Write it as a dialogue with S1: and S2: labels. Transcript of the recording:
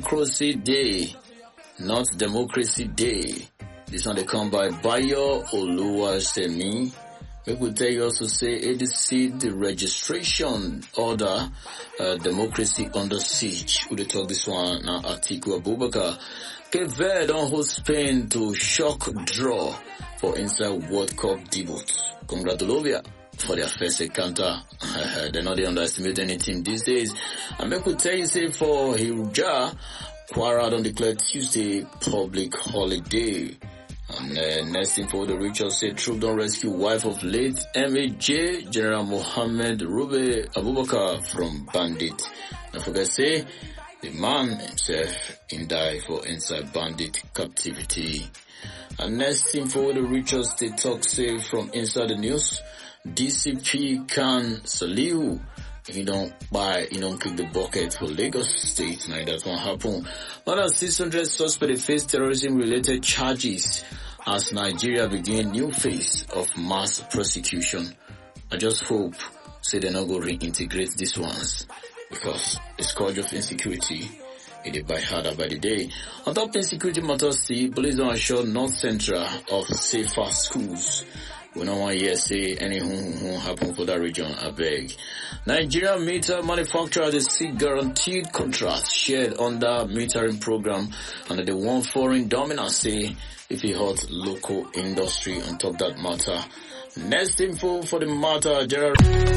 S1: Democracy Day, not Democracy Day. This one they come by Bayo Oluwasemi. We could tell you also say ADC, the registration order, democracy under siege. We talk this one now, Atiku Abubakar. Cape Verde don't host Spain to shock draw for inside World Cup debut. Congratulations for their first encounter. They're not underestimate any team these days. And we could tell you say for Hiruja, Kwara don't declare Tuesday public holiday. And next info, the Richard said troop don't rescue wife of late MAJ General Mohammed Rube Abubakar from bandit. Don't forget say the man himself in die for inside bandit captivity. And next info, the Richard State talk say from inside the news, DCP Khan Saliu, he don't kick the bucket for Lagos State. Now that won't happen. More than 600 suspects face terrorism-related charges as Nigeria begin new phase of mass prosecution. I just hope say they're not going to reintegrate these ones because the scourge of insecurity it by harder by the day. On top insecurity matters, see police don't assure North Central of safer schools. We don't want to say anything happen for that region, I beg. Nigeria meter manufacturer they seek guaranteed contracts shared under metering program under the one foreign dominance say if it hurts local industry on top that matter. Next info for the matter, General